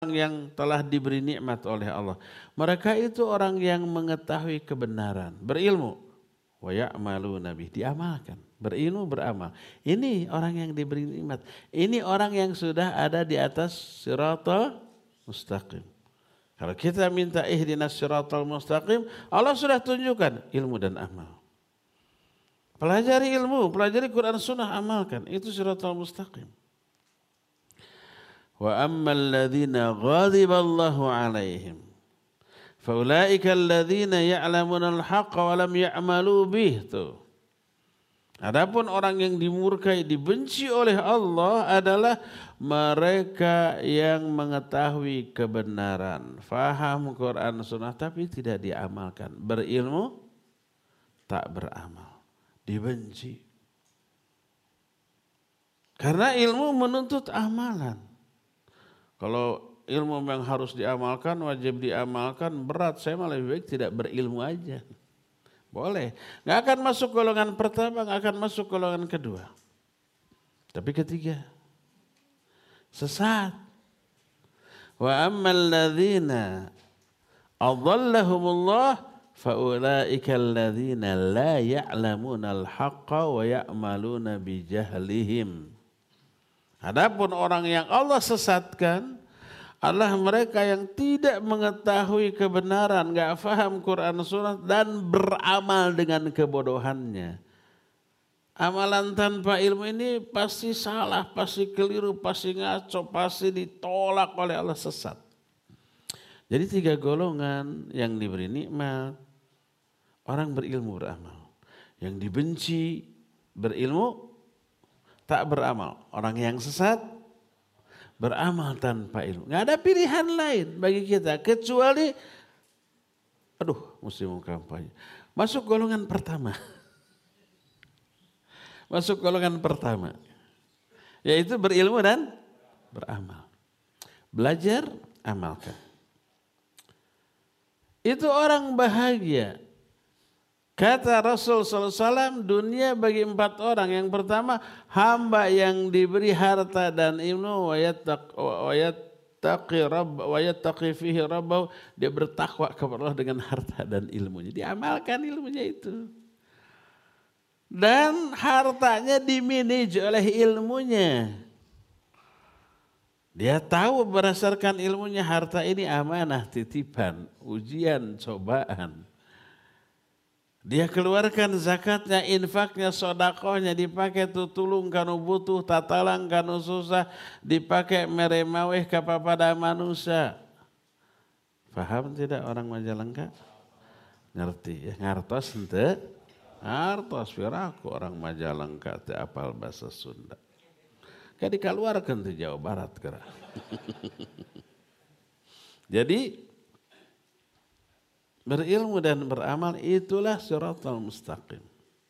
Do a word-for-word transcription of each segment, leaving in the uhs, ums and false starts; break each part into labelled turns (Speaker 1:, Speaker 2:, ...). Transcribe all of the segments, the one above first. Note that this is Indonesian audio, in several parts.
Speaker 1: yang telah diberi nikmat oleh Allah. Mereka itu orang yang mengetahui kebenaran, berilmu. Wa ya'maluna bih, diamalkan. Berilmu, beramal. Ini orang yang diberi nikmat. Ini orang yang sudah ada di atas siratal mustaqim. Kalau kita minta ihdinas siratal mustaqim, Allah sudah tunjukkan ilmu dan amal. Pelajari ilmu, pelajari Quran Sunnah, amalkan. Itu siratal mustaqim. Wa ammal ladzina ghadiba Allahu alaihim faulaika alladzina ya'lamuna al-haqqa wa lam ya'malu bih. Tuh. Adapun orang yang dimurkai, dibenci oleh Allah adalah mereka yang mengetahui kebenaran, faham Quran Sunnah tapi tidak diamalkan, berilmu tak beramal, dibenci. Karena ilmu menuntut amalan. Kalau ilmu yang harus diamalkan, wajib diamalkan, berat. Saya malah lebih baik tidak berilmu aja. Boleh. Nggak akan masuk golongan pertama, nggak akan masuk golongan kedua. Tapi ketiga, sesat. Wa ammal ladzina adallahumullah faulaika alladzina la ya'lamuna al-haqqa wa ya'maluna bijahlihim. Adapun orang yang Allah sesatkan adalah mereka yang tidak mengetahui kebenaran, nggak faham Quran Sunnah dan beramal dengan kebodohannya. Amalan tanpa ilmu ini pasti salah, pasti keliru, pasti ngaco, pasti ditolak oleh Allah, sesat. Jadi tiga golongan yang diberi nikmat, orang berilmu beramal. Yang dibenci berilmu tak beramal. Orang yang sesat beramal tanpa ilmu. Nggak ada pilihan lain bagi kita kecuali, aduh, mesti mau kampanye. Masuk golongan pertama. Masuk golongan pertama. Yaitu berilmu dan beramal. Belajar, amalkan. Itu orang bahagia. Kata Rasul sallallahu alaihi wasallam, dunia bagi empat orang. Yang pertama, hamba yang diberi harta dan ilmu, wa yattaqi rabb wa yattaqi fihi rabbahu, dia bertakwa kepada Allah dengan harta dan ilmunya. Diamalkan ilmunya itu. Dan hartanya dimanage oleh ilmunya. Dia tahu berdasarkan ilmunya harta ini amanah, titipan, ujian, cobaan. Dia keluarkan zakatnya, infaknya, sodakohnya, dipakai tutulung kanu butuh, tatalang kanu susah, dipakai meremaweh kepada manusia. Faham tidak orang Majalengka? Ngerti ya, ngartos ente? Ngartos piraku orang Majalengka teu apal bahasa Sunda. Kayak dikeluarkan di Jawa Barat kira. Jadi berilmu dan beramal itulah siratal mustaqim.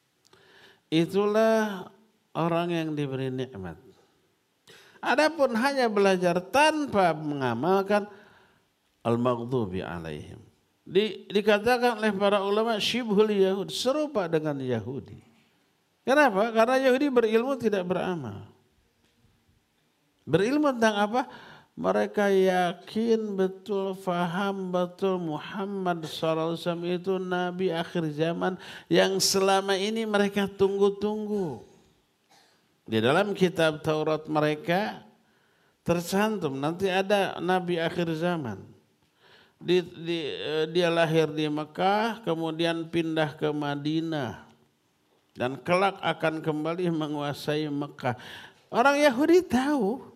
Speaker 1: Itulah orang yang diberi nikmat. Adapun hanya belajar tanpa mengamalkan, al-maghdubi alaihim. Di, dikatakan oleh para ulama syibhul Yahud, serupa dengan Yahudi. Kenapa? Karena Yahudi berilmu tidak beramal. Berilmu tentang apa? Mereka yakin betul, faham betul Muhammad shallallahu alaihi wasallam itu Nabi akhir zaman yang selama ini mereka tunggu-tunggu. Di dalam kitab Taurat mereka tercantum nanti ada Nabi akhir zaman. Di, di, dia lahir di Mekah, kemudian pindah ke Madinah. Dan kelak akan kembali menguasai Mekah. Orang Yahudi tahu.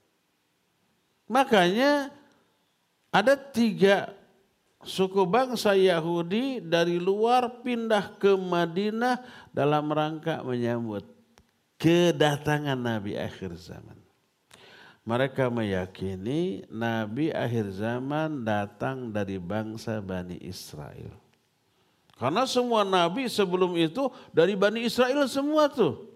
Speaker 1: Makanya ada tiga suku bangsa Yahudi dari luar pindah ke Madinah dalam rangka menyambut kedatangan Nabi akhir zaman. Mereka meyakini Nabi akhir zaman datang dari bangsa Bani Israel. Karena semua Nabi sebelum itu dari Bani Israel semua tuh.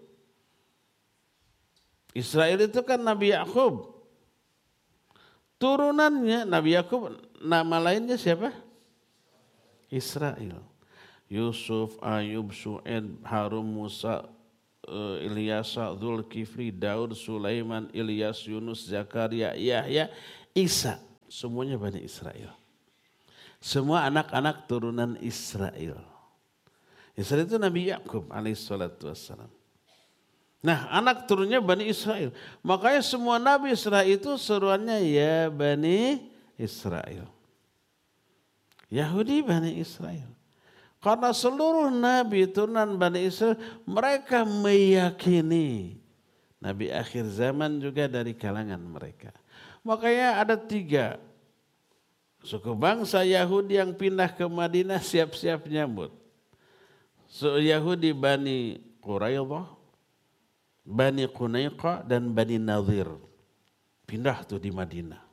Speaker 1: Israel itu kan Nabi Yakub. Turunannya Nabi Yakub, nama lainnya siapa? Israel. Yusuf, Ayub, Syu'aib, Harun, Musa, Ilyasa, Dzulkifli, Daud, Sulaiman, Ilyas, Yunus, Zakaria, Yahya, Isa. semuanya Bani Israel. Semua anak-anak turunan Israel. Israel itu Nabi Yakub alaihissalatu wassalam. Nah, anak turunnya Bani Israel. Makanya semua Nabi Israel itu seruannya ya Bani Israel. Yahudi Bani Israel. Karena seluruh Nabi turunan Bani Israel, mereka meyakini Nabi akhir zaman juga dari kalangan mereka. Makanya ada tiga suku bangsa Yahudi yang pindah ke Madinah siap-siap nyambut. So, Yahudi Bani Quraidah, Bani Qunaiqa dan Bani Nadir. Pindah tuh di Madinah.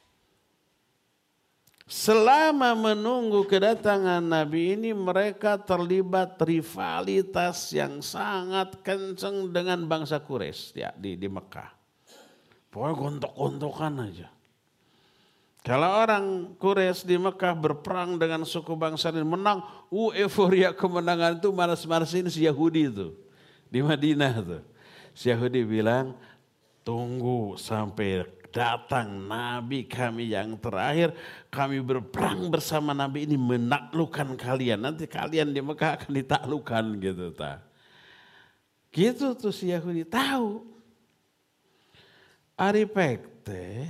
Speaker 1: Selama menunggu kedatangan Nabi ini mereka terlibat rivalitas yang sangat kencang dengan bangsa Quraisy ya, di, di Mekah. Pokoknya gontok-gontokan aja. Kalau orang Quraisy di Mekah berperang dengan suku bangsa ini menang, uh euforia kemenangan itu malas-malasin si Yahudi itu di Madinah tuh. Si Yahudi bilang, tunggu sampai datang Nabi kami yang terakhir, kami berperang bersama Nabi ini menaklukkan kalian. Nanti kalian di Mekah akan ditaklukkan gitu ta. Gitu tuh si Yahudi tahu. Aripek teh.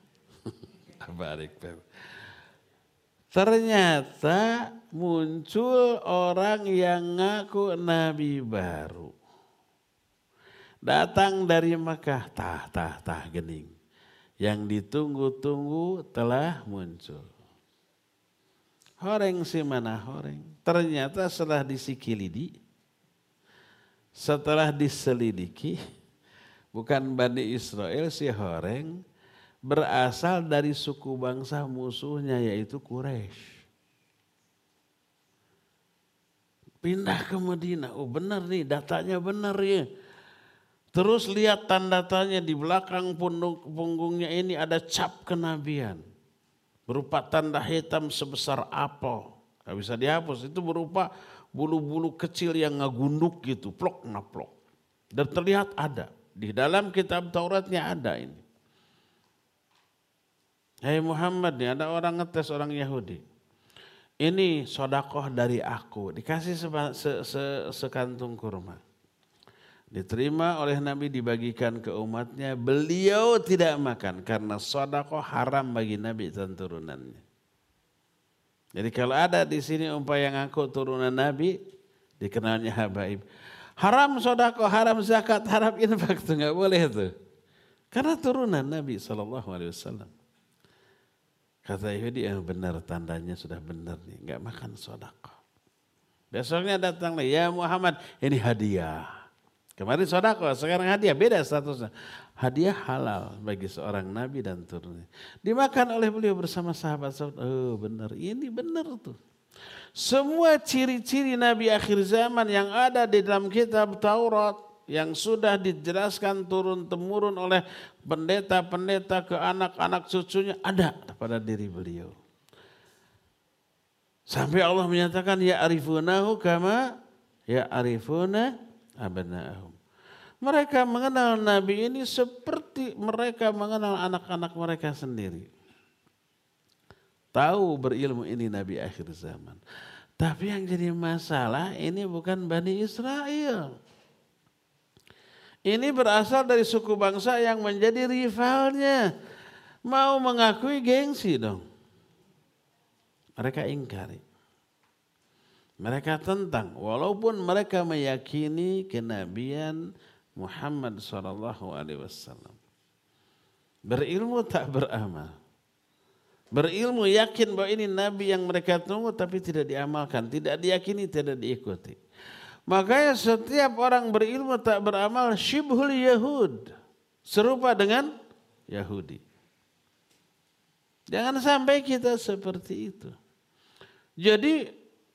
Speaker 1: Ternyata muncul orang yang ngaku Nabi baru. Datang dari Mekah, tah, tah, tah, gening. Yang ditunggu-tunggu telah muncul. Horeng si mana horeng. Ternyata setelah disikilidi, setelah diselidiki, bukan Bani Israel si horeng, berasal dari suku bangsa musuhnya yaitu Quraisy. Pindah ke Madinah, oh benar nih datanya benar ya. Terus lihat tanda-tandanya di belakang punggungnya ini ada cap kenabian. Berupa tanda hitam sebesar apel. Gak bisa dihapus, itu berupa bulu-bulu kecil yang ngagunduk gitu, plok naplok. Dan terlihat ada, di dalam kitab Tauratnya ada ini. Hei Muhammad nih, ada orang ngetes orang Yahudi. Ini sodakoh dari aku, dikasih seba, se, se, sekantung kurma. Diterima oleh Nabi, dibagikan ke umatnya. Beliau tidak makan karena sodakoh haram bagi Nabi dan turunannya. Jadi kalau ada di sini umpah yang aku turunan Nabi, dikenalnya habaib. Haram sodakoh, haram zakat, haram infak, itu nggak boleh tuh. Karena turunan Nabi shallallahu alaihi wasallam. Kata Yahudi, yang benar tandanya sudah benar nih, nggak makan sodako. Besoknya datang lagi, ya Muhammad ini hadiah. Kemarin sodako, sekarang hadiah, beda statusnya. Hadiah halal bagi seorang nabi dan turunnya. Dimakan oleh beliau bersama sahabat-sahabat. Oh benar, ini benar tuh. Semua ciri-ciri nabi akhir zaman yang ada di dalam kitab Taurat, yang sudah dijelaskan turun-temurun oleh pendeta-pendeta ke anak-anak cucunya, ada pada diri beliau. Sampai Allah menyatakan, ya arifunahu kama ya arifuna abna'ahum. Mereka mengenal Nabi ini seperti mereka mengenal anak-anak mereka sendiri. Tahu berilmu ini Nabi akhir zaman. Tapi yang jadi masalah ini bukan Bani Israel. Ini berasal dari suku bangsa yang menjadi rivalnya. Mau mengakui gengsi dong. Mereka ingkari. Mereka tentang. Walaupun mereka meyakini kenabian Muhammad shallallahu alaihi wasallam. Berilmu tak beramal. Berilmu yakin bahwa ini nabi yang mereka tunggu tapi tidak diamalkan. Tidak diyakini, tidak diikuti. Makanya setiap orang berilmu tak beramal syibhul Yahud. Serupa dengan Yahudi. Jangan sampai kita seperti itu. Jadi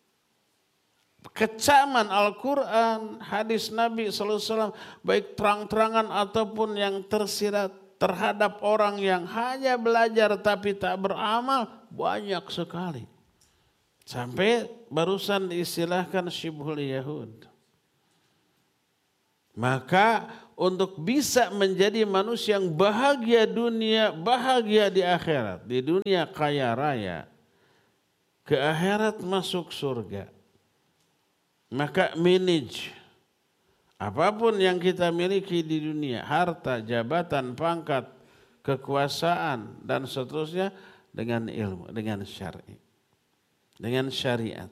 Speaker 1: kecaman Al-Quran, hadis Nabi shallallahu alaihi wasallam, baik terang-terangan ataupun yang tersirat terhadap orang yang hanya belajar tapi tak beramal, banyak sekali. Sampai barusan diistilahkan syibhul Yahud. Maka untuk bisa menjadi manusia yang bahagia dunia, bahagia di akhirat. Di dunia kaya raya, ke akhirat masuk surga. Maka manage apapun yang kita miliki di dunia, harta, jabatan, pangkat, kekuasaan, dan seterusnya dengan ilmu, dengan syar'i, dengan syariat.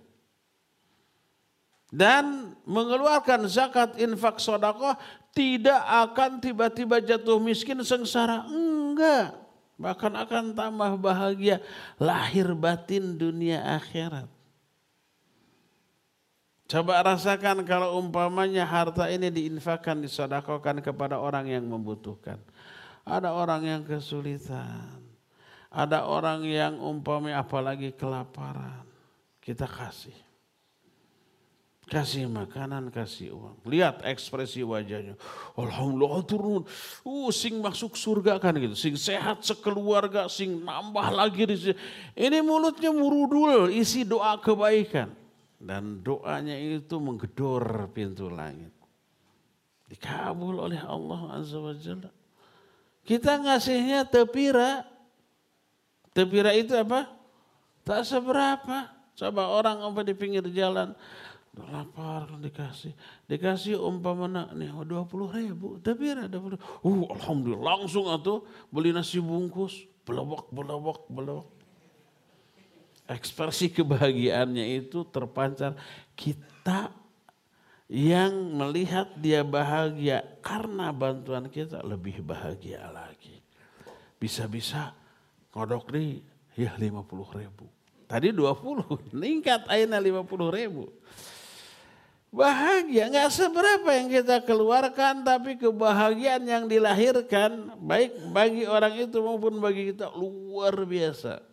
Speaker 1: Dan mengeluarkan zakat, infak, sedekah tidak akan tiba-tiba jatuh miskin sengsara. Enggak. Bahkan akan tambah bahagia lahir batin dunia akhirat. Coba rasakan kalau umpamanya harta ini diinfakkan, disedekahkan kepada orang yang membutuhkan. Ada orang yang kesulitan. Ada orang yang umpamanya apalagi kelaparan. Kita kasih. Kasih makanan, kasih uang. Lihat ekspresi wajahnya. Alhamdulillah turun. Uh, sing masuk surga kan gitu. Sing sehat sekeluarga, sing nambah lagi. Ini mulutnya murudul, isi doa kebaikan. Dan doanya itu menggedor pintu langit. Dikabul oleh Allah Azza wa Jalla. Kita ngasihnya tepira. Tepira itu apa? Tak seberapa. Coba orang apa di pinggir jalan. Udah lapar dikasih. Dikasih umpamanya nih dua puluh ribu. Tepira dua puluh. Uh, alhamdulillah langsung atuh beli nasi bungkus. Belawak, belawak, belawak. Ekspresi kebahagiaannya itu terpancar. Kita yang melihat dia bahagia karena bantuan kita lebih bahagia lagi. Bisa-bisa kodok nih ya lima puluh ribu. Tadi dua puluh, meningkat akhirnya lima puluh ribu. Bahagia, nggak seberapa yang kita keluarkan, tapi kebahagiaan yang dilahirkan baik bagi orang itu maupun bagi kita luar biasa.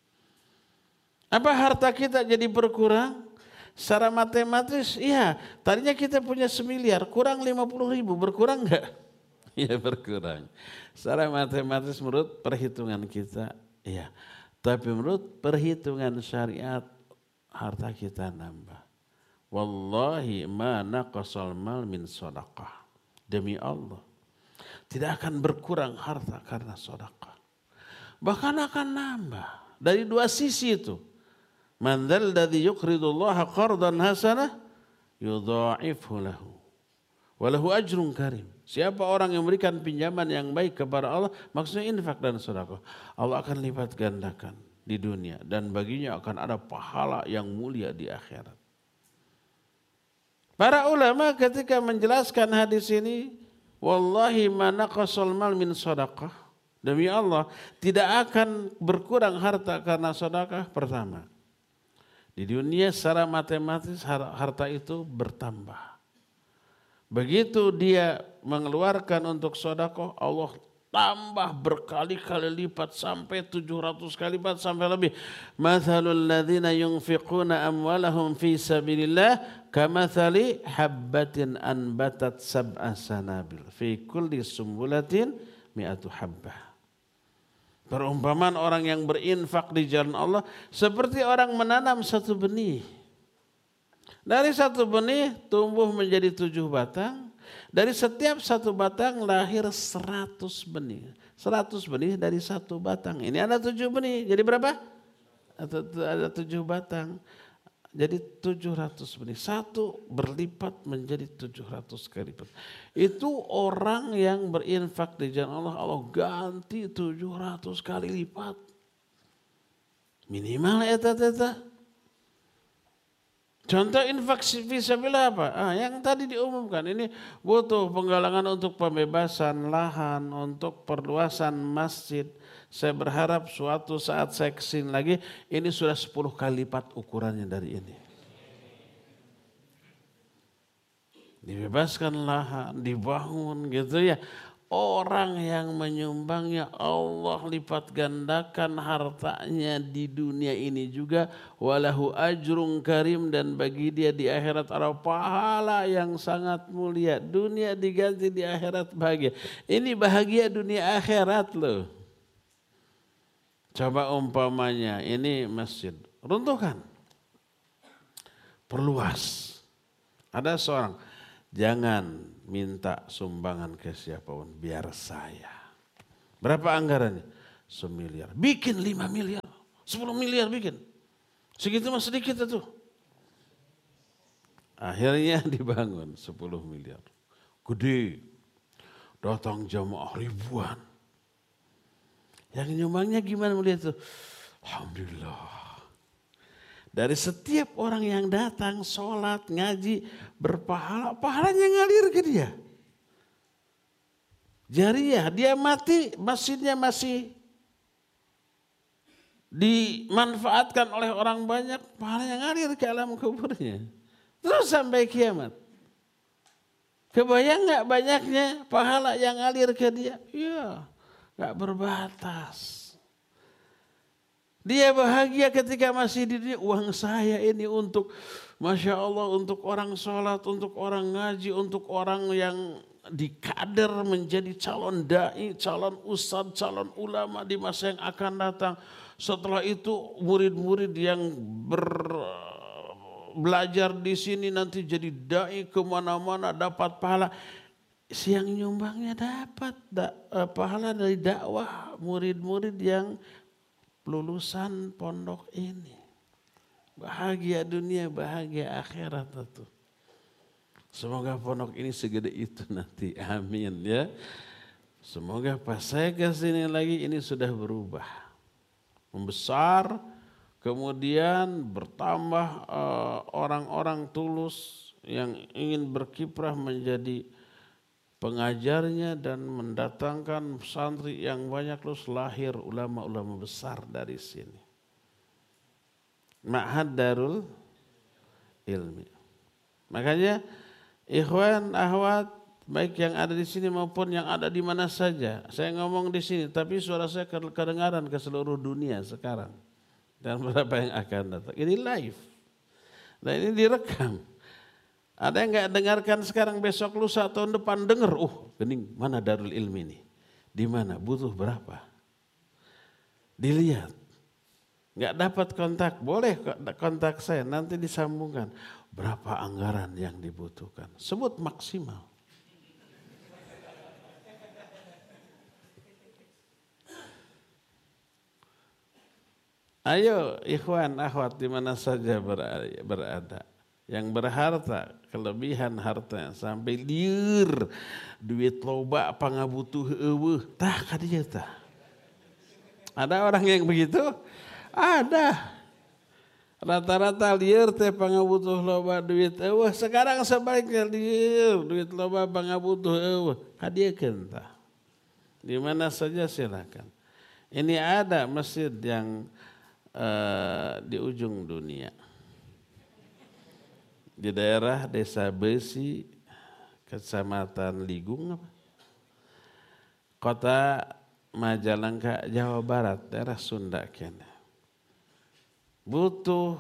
Speaker 1: Apa harta kita jadi berkurang? Secara matematis, iya. Tadinya kita punya semiliar, kurang lima puluh ribu, berkurang nggak? Iya berkurang. Secara matematis menurut perhitungan kita, iya. Tapi menurut perhitungan syariat, harta kita nambah. Wallahi ma naqasal mal min sadaqah. Demi Allah. Tidak akan berkurang harta karena sedekah. Bahkan akan nambah. Dari dua sisi itu. Man dzal ladzi yuqridullaha qardan hasanah yudha'ifhu lahu. Wa lahu ajrun karim. Siapa orang yang memberikan pinjaman yang baik kepada Allah, maksudnya infak dan sedekah, Allah akan lipat gandakan di dunia dan baginya akan ada pahala yang mulia di akhirat. Para ulama ketika menjelaskan hadis ini, wallahi ma naqasal mal min sedekah, demi Allah tidak akan berkurang harta karena sedekah. Pertama, di dunia secara matematis harta itu bertambah. Begitu dia mengeluarkan untuk sedekah, Allah tambah berkali-kali lipat sampai tujuh ratus kali lipat sampai lebih. Mathalul ladzina yunfiquna amwalahum fi sabilillah kamathali habbatin anbatat sab'a sanabil fi kulli sumbulatin mi'atu habbah. Perumpamaan orang yang berinfak di jalan Allah seperti orang menanam satu benih. Dari satu benih tumbuh menjadi tujuh batang. Dari setiap satu batang lahir seratus benih. Seratus benih dari satu batang. Ini ada tujuh benih. Jadi berapa? Ada tujuh batang. Jadi tujuh ratus benih. Satu berlipat menjadi tujuh ratus kali lipat. Itu orang yang berinfak di jalan Allah. Allah ganti tujuh ratus kali lipat. Minimal eta-eta. Contoh infak fisabilillah apa? Ah, yang tadi diumumkan ini butuh penggalangan untuk pembebasan lahan, untuk perluasan masjid. Saya berharap suatu saat saya kesini lagi ini sudah sepuluh kali lipat ukurannya dari ini. Dibebaskan lahan, dibangun gitu ya. Orang yang menyumbangnya Allah lipat gandakan hartanya di dunia ini juga. Walahu ajrun karim, dan bagi dia di akhirat ada pahala yang sangat mulia. Dunia diganti di akhirat bahagia. Ini bahagia dunia akhirat loh. Coba umpamanya ini masjid. Runtuhkan. Perluas. Ada seorang. Jangan minta sumbangan ke siapapun, biar saya. Berapa anggarannya? Semiliar. Bikin lima miliar, sepuluh miliar bikin. Segitu mah sedikit itu. Akhirnya dibangun sepuluh miliar. Gede. Datang jamaah ribuan. Yang nyumbangnya gimana melihat itu? Alhamdulillah. Dari setiap orang yang datang, sholat, ngaji, berpahala, pahalanya ngalir ke dia. Jariah, dia mati, masjidnya masih dimanfaatkan oleh orang banyak, pahalanya ngalir ke alam kuburnya. Terus sampai kiamat. Kebayang gak banyaknya pahala yang ngalir ke dia? Iya, gak berbatas. Dia bahagia ketika masih di dunia. Uang saya ini untuk, Masya Allah, untuk orang sholat, untuk orang ngaji, untuk orang yang dikader menjadi calon da'i, calon ustadz, calon ulama di masa yang akan datang. Setelah itu murid-murid yang ber, belajar di sini nanti jadi da'i kemana-mana dapat pahala. Siang nyumbangnya dapat da, pahala dari dakwah murid-murid yang lulusan pondok ini. Bahagia dunia, bahagia akhirat itu. Semoga pondok ini segede itu nanti. Amin ya. Semoga pas saya ke sini lagi ini sudah berubah. Membesar, kemudian bertambah uh, orang-orang tulus yang ingin berkiprah menjadi pengajarnya dan mendatangkan santri yang banyak, terus lahir ulama-ulama besar dari sini. Ma'had Darul Ilmi. Makanya ikhwan, ahwat, baik yang ada di sini maupun yang ada di mana saja. Saya ngomong di sini, tapi suara saya kedengaran ke seluruh dunia sekarang. Dan beberapa yang akan datang. Ini live. Dan ini direkam. Ada yang nggak dengarkan sekarang, besok lusa tahun depan dengar, oh gening mana Darul Ilmi ini, di mana, butuh berapa, dilihat, nggak dapat kontak, boleh kontak saya, nanti disambungkan berapa anggaran yang dibutuhkan, sebut maksimal. Ayo ikhwan akhwat di mana saja berada. Yang berharta, kelebihan harta sampai liur, duit loba pangabutuh eueuh, tah ka dieu tah. Ada orang yang begitu? Ada. Rata-rata liur teh pangabutuh loba duit eueuh, sekarang sebaliknya liur, duit loba pangabutuh eueuh, hadiekeun tah. Di mana saja silakan. Ini ada masjid yang uh, di ujung dunia. Di daerah Desa Besi, Kecamatan Ligung, Kota Majalengka, Jawa Barat, daerah Sunda kene. Butuh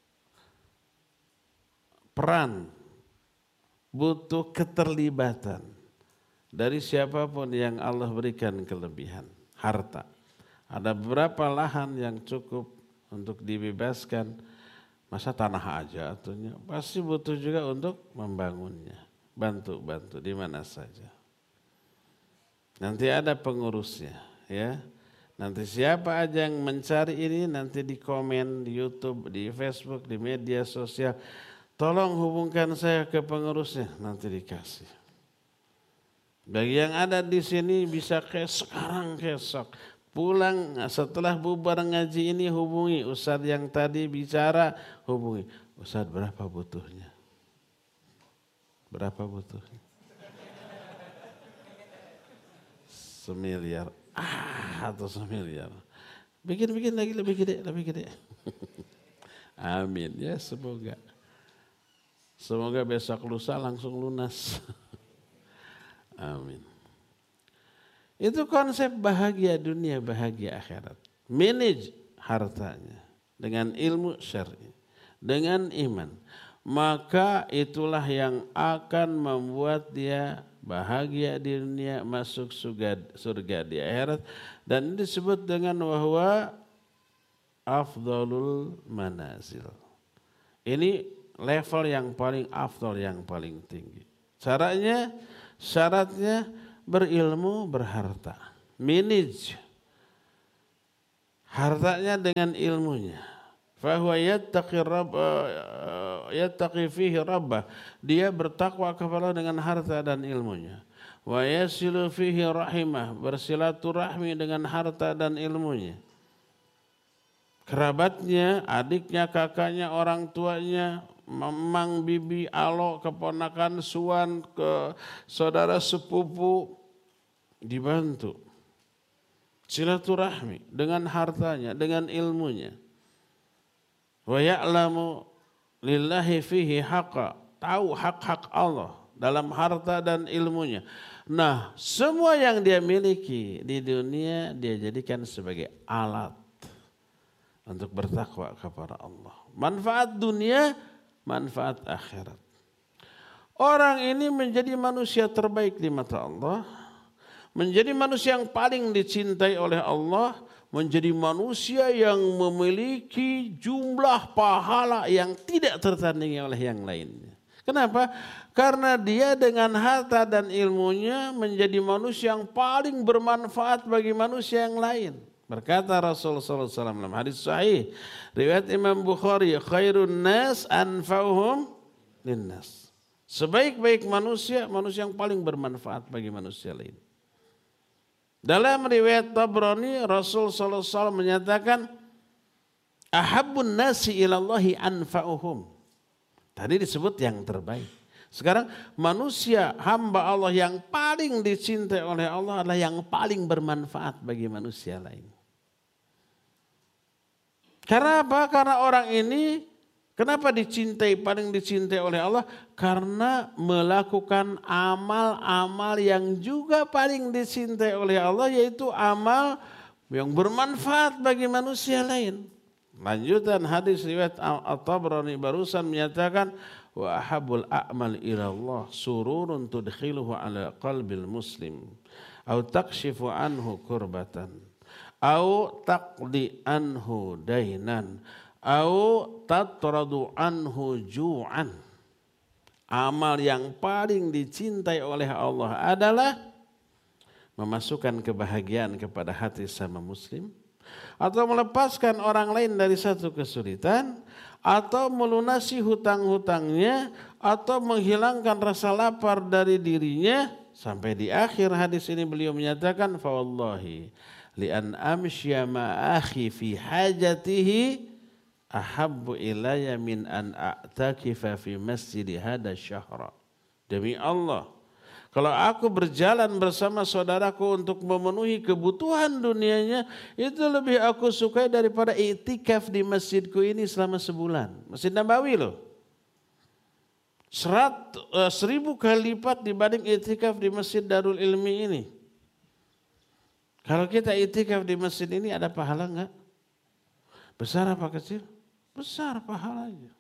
Speaker 1: peran, butuh keterlibatan dari siapapun yang Allah berikan kelebihan, harta. Ada beberapa lahan yang cukup untuk dibebaskan. Masa tanah aja atunya, pasti butuh juga untuk membangunnya. Bantu-bantu di mana saja. Nanti ada pengurusnya ya. Nanti siapa aja yang mencari ini nanti di komen di YouTube, di Facebook, di media sosial. Tolong hubungkan saya ke pengurusnya, nanti dikasih. Bagi yang ada di sini bisa ke sekarang kesok. Pulang setelah bubar ngaji ini hubungi Ustadz yang tadi bicara, hubungi Ustadz berapa butuhnya, berapa butuhnya, semiliar ah atau semiliar, bikin-bikin lagi lebih gede, lebih gede. Amin ya, semoga semoga besok lusa langsung lunas. Amin. Itu konsep bahagia dunia, bahagia akhirat. Manage hartanya dengan ilmu syar'i, dengan iman. Maka itulah yang akan membuat dia bahagia di dunia, masuk surga, surga di akhirat. Dan ini disebut dengan wahwa afdalul manazil. Ini level yang paling afdal, yang paling tinggi. Caranya, syaratnya berilmu, berharta. Manage hartanya dengan ilmunya. Fahuwa yattaqi rabb yattaqi fihi rabbah. Dia bertakwa kepada dengan harta dan ilmunya. Wa yasilu fihi rahimah, bersilaturahmi dengan harta dan ilmunya. Kerabatnya, adiknya, kakaknya, orang tuanya, mamang, bibi, alo, keponakan, suan, ke saudara sepupu dibantu. Silaturahmi dengan hartanya, dengan ilmunya. Wa ya'lamu lillahi fihi haqqa, tahu hak-hak Allah dalam harta dan ilmunya. Nah, semua yang dia miliki di dunia dia jadikan sebagai alat untuk bertakwa kepada Allah. Manfaat dunia, manfaat akhirat. Orang ini menjadi manusia terbaik di mata Allah, menjadi manusia yang paling dicintai oleh Allah, menjadi manusia yang memiliki jumlah pahala yang tidak tertandingi oleh yang lainnya. Kenapa? Karena dia dengan harta dan ilmunya menjadi manusia yang paling bermanfaat bagi manusia yang lain. Berkata Rasulullah sallallahu alaihi wasallam dalam hadis sahih riwayat Imam Bukhari, khairun nas anfa'uhum linnas. Sebaik-baik manusia, manusia yang paling bermanfaat bagi manusia lain. Dalam riwayat Tabrani, Rasul sallallahu alaihi wasallam menyatakan, ahabbun nasi ilallahi anfa'uhum. Tadi disebut yang terbaik. Sekarang manusia hamba Allah yang paling dicintai oleh Allah adalah yang paling bermanfaat bagi manusia lain. Karena apa? Karena orang ini kenapa dicintai, paling dicintai oleh Allah? Karena melakukan amal-amal yang juga paling dicintai oleh Allah, yaitu amal yang bermanfaat bagi manusia lain. Lanjutan hadis riwayat At-Tabrani barusan menyatakan, wa ahabul a'mal ilallah sururun tudkhiluhu ala qalbil muslim au takshifu anhu kurbatan au taqdi anhu dainan au tatradu anhu ju'an. Amal yang paling dicintai oleh Allah adalah memasukkan kebahagiaan kepada hati sama muslim, atau melepaskan orang lain dari satu kesulitan, atau melunasi hutang-hutangnya, atau menghilangkan rasa lapar dari dirinya. Sampai di akhir hadis ini beliau menyatakan, fa wallahi li an amsya ma akhi fi hajatihi ahabbu ilayya min an a'takifa fi masjid hada syahra. Demi Allah, kalau aku berjalan bersama saudaraku untuk memenuhi kebutuhan dunianya, itu lebih aku sukai daripada iktikaf di masjidku ini selama sebulan. Masjid Nabawi loh. Serat, uh, seribu kali lipat dibanding iktikaf di Masjid Darul Ilmi ini. Kalau kita iktikaf di masjid ini ada pahala enggak? Besar apa kecil? Besar pahalanya.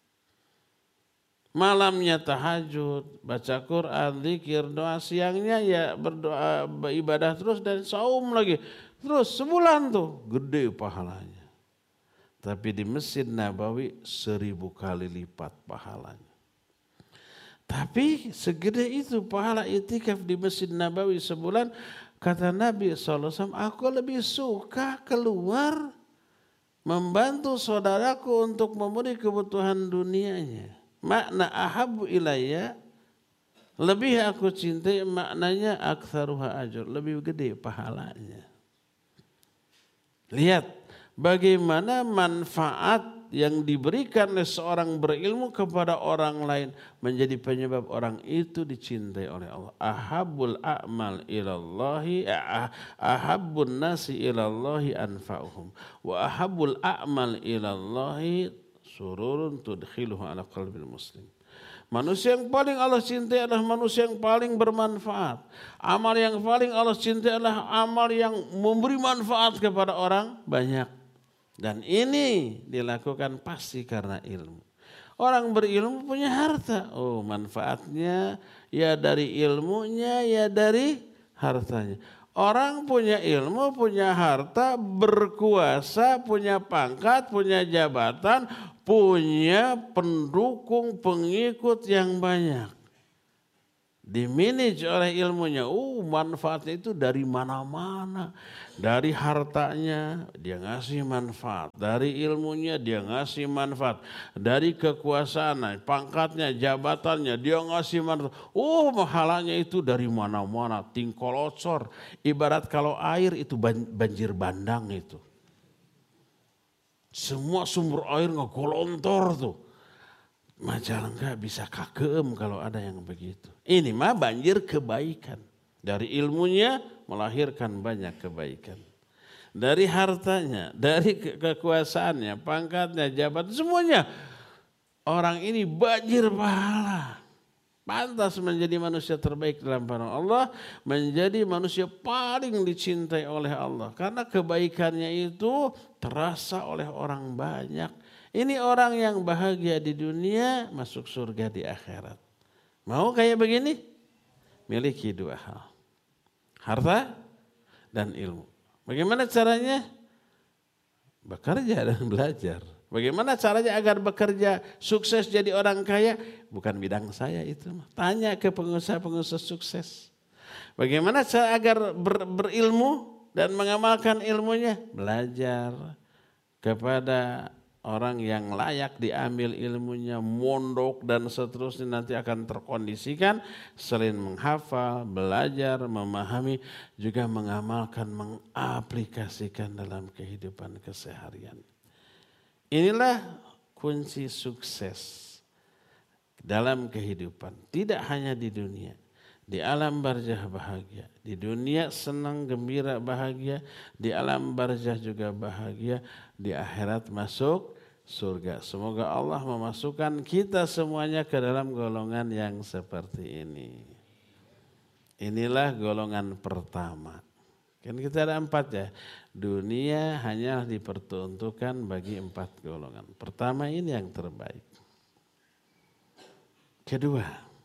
Speaker 1: Malamnya tahajud, baca Quran, zikir, doa, siangnya ya berdoa, beribadah terus dan saum lagi. Terus sebulan tuh gede pahalanya. Tapi di Masjid Nabawi seribu kali lipat pahalanya. Tapi segede itu pahala itikaf di Masjid Nabawi sebulan, kata Nabi shallallahu alaihi wasallam, aku lebih suka keluar membantu saudaraku untuk memenuhi kebutuhan dunianya. Makna ahabu ilayya, lebih aku cintai, maknanya aktsaruha ajr, lebih gede pahalanya. Lihat bagaimana manfaat yang diberikan oleh seorang berilmu kepada orang lain menjadi penyebab orang itu dicintai oleh Allah. Ahabul a'mal ilallahi, ahabbun nasi ilallahi anfa'uhum, wa ahabul a'mal ilallahi sururun tudkhiluhu ala qalbil muslim. Manusia yang paling Allah cintai adalah manusia yang paling bermanfaat. Amal yang paling Allah cintai adalah amal yang memberi manfaat kepada orang banyak. Dan ini dilakukan pasti karena ilmu. Orang berilmu punya harta. Oh, manfaatnya ya dari ilmunya, ya dari hartanya. Orang punya ilmu, punya harta, berkuasa, punya pangkat, punya jabatan, punya pendukung, pengikut yang banyak. dimanage oleh ilmunya. Uh, manfaatnya itu dari mana-mana. Dari hartanya dia ngasih manfaat. Dari ilmunya dia ngasih manfaat. Dari kekuasaan, pangkatnya, jabatannya dia ngasih manfaat. Uh, mahalanya itu dari mana-mana. Tingkolocor. Ibarat kalau air itu banjir bandang itu. Semua sumber air ngegolontor tuh. Majalengka bisa kagem kalau ada yang begitu. Ini mah banjir kebaikan. Dari ilmunya melahirkan banyak kebaikan. Dari hartanya, dari ke- kekuasaannya, pangkatnya, jabatan, semuanya. Orang ini banjir pahala. Pantas menjadi manusia terbaik dalam pandangan Allah, menjadi manusia paling dicintai oleh Allah. Karena kebaikannya itu terasa oleh orang banyak. Ini orang yang bahagia di dunia, masuk surga di akhirat. Mau kayak begini? Miliki dua hal. Harta dan ilmu. Bagaimana caranya? Bekerja dan belajar. Bagaimana caranya agar bekerja sukses jadi orang kaya? Bukan bidang saya itu. Tanya ke pengusaha-pengusaha sukses. Bagaimana cara agar ber, berilmu dan mengamalkan ilmunya? Belajar kepada orang yang layak diambil ilmunya, mondok dan seterusnya, nanti akan terkondisikan selain menghafal, belajar, memahami, juga mengamalkan, mengaplikasikan dalam kehidupan keseharian. Inilah kunci sukses dalam kehidupan. Tidak hanya di dunia, di alam barzah bahagia. Di dunia senang, gembira, bahagia. Di alam barzah juga bahagia. Di akhirat masuk surga. Semoga Allah memasukkan kita semuanya ke dalam golongan yang seperti ini. Inilah golongan pertama. Kan kita ada empat ya. Dunia hanya diperuntukkan bagi empat golongan. Pertama ini yang terbaik. Kedua.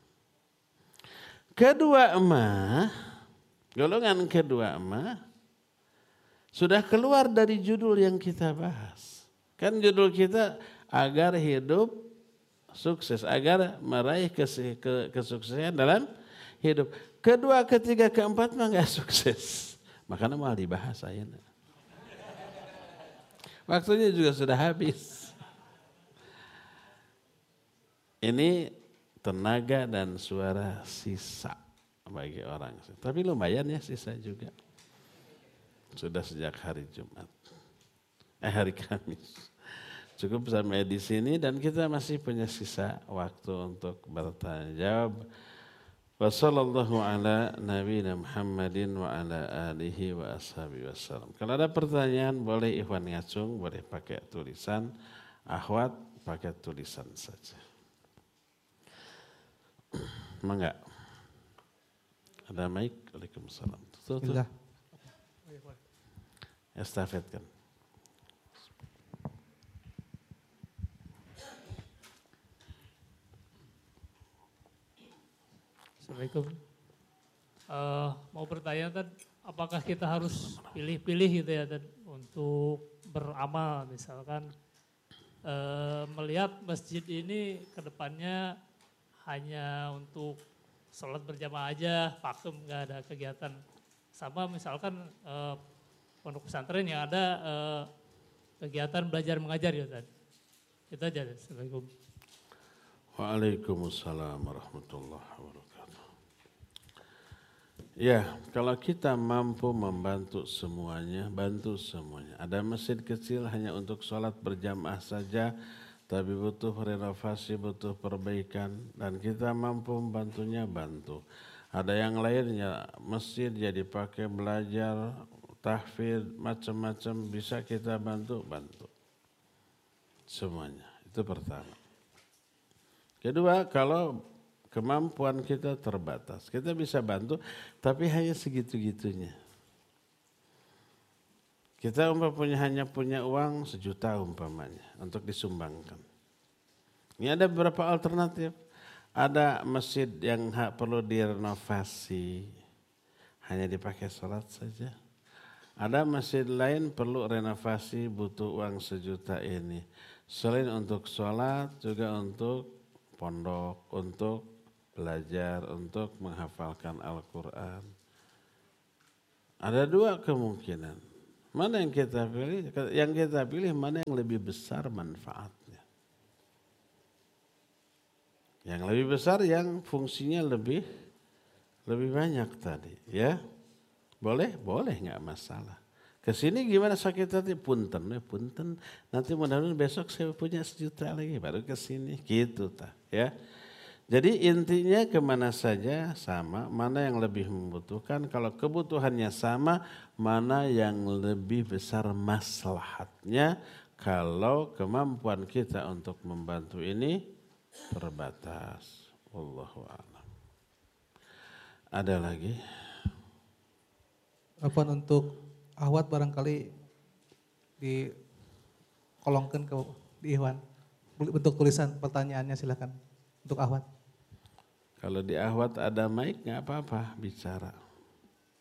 Speaker 1: Kedua emah, golongan kedua emah, sudah keluar dari judul yang kita bahas. Kan judul kita agar hidup sukses, agar meraih kesuksesan dalam hidup. Kedua, ketiga, keempat mah gak sukses. Makanya malah dibahas saya. Waktunya juga sudah habis. Ini tenaga dan suara sisa bagi orang. Tapi lumayan ya sisa juga. Sudah sejak hari Jumat. Eh hari Kamis. Cukup sampai di sini dan kita masih punya sisa waktu untuk bertanya jawab. Wassallallahu ala nabiyina Muhammadin wa ala alihi wa ashabihi wassalam. Kalau ada pertanyaan boleh ikhwan ngacung, boleh pakai tulisan, akhwat pakai tulisan saja. Mangga. Ada mic? Waalaikumsalam. Tuh, tuh. Estafetkan.
Speaker 2: Assalamualaikum. Uh, mau bertanya Tad, apakah kita harus pilih-pilih gitu ya Tad, untuk beramal misalkan uh, melihat masjid ini ke depannya hanya untuk sholat berjamaah aja, vakum nggak ada kegiatan. Sama misalkan uh, pondok pesantren yang ada uh, kegiatan belajar mengajar ya Tad. Itu aja. Assalamualaikum.
Speaker 1: Waalaikumsalam warahmatullahi wabarakatuh. Ya, kalau kita mampu membantu semuanya, bantu semuanya. Ada masjid kecil hanya untuk sholat berjamaah saja, tapi butuh renovasi, butuh perbaikan, dan kita mampu membantunya, bantu. Ada yang lainnya, masjid jadi pakai belajar, tahfidz, macam-macam, bisa kita bantu, bantu. Semuanya, itu pertama. Kedua, kalau kemampuan kita terbatas. Kita bisa bantu, tapi hanya segitu-gitunya. Kita umpamanya hanya punya uang sejuta umpamanya untuk disumbangkan. Ini ada beberapa alternatif. Ada masjid yang perlu direnovasi, hanya dipakai sholat saja. Ada masjid lain perlu renovasi, butuh uang sejuta ini. Selain untuk sholat, juga untuk pondok, untuk belajar untuk menghafalkan Al-Quran. Ada dua kemungkinan. Mana yang kita pilih? Yang kita pilih mana yang lebih besar manfaatnya. Yang lebih besar yang fungsinya lebih lebih banyak tadi, ya. Boleh? Boleh, nggak masalah. Kesini gimana sakit hati? Punten, ya punten. Nanti mudah-mudahan besok saya punya sejuta lagi, baru kesini. Gitu, tak, ya. Jadi intinya kemana saja sama, mana yang lebih membutuhkan. Kalau kebutuhannya sama, mana yang lebih besar maslahatnya. Kalau kemampuan kita untuk membantu ini terbatas. Wallahu a'lam. Ada lagi?
Speaker 3: Apa untuk ahwat barangkali dikolongkan ke di Ikhwan. Bentuk tulisan pertanyaannya silakan untuk ahwat.
Speaker 1: Kalau di ahwat ada mic nggak apa-apa bicara.